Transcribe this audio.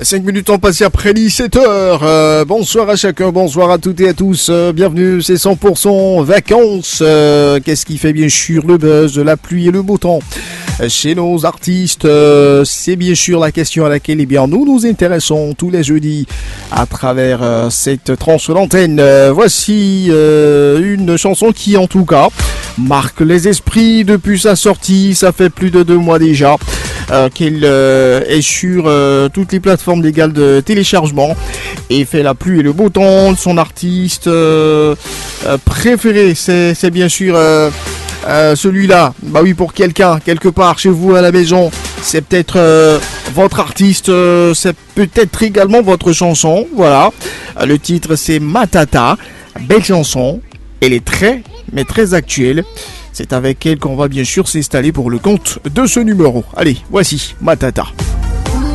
5 minutes ont passé après 17h. Bonsoir à chacun, bonsoir à toutes et à tous. Bienvenue, c'est 100% vacances. Qu'est-ce qui fait bien sûr le buzz, la pluie et le beau temps chez nos artistes? C'est bien sûr la question à laquelle nous nous intéressons tous les jeudis à travers cette tranche d'antenne. Voici une chanson qui en tout cas marque les esprits depuis sa sortie. Ça fait plus de 2 mois déjà qu'elle est sur toutes les plateformes légales de téléchargement et fait la pluie et le beau temps. Son artiste préféré, c'est bien sûr celui-là. Bah oui, pour quelqu'un quelque part chez vous à la maison, c'est peut-être votre artiste, c'est peut-être également votre chanson. Voilà, le titre c'est Matata. Belle chanson, elle est très mais très actuelle. C'est avec elle qu'on va bien sûr s'installer pour le compte de ce numéro. Allez, voici Matata.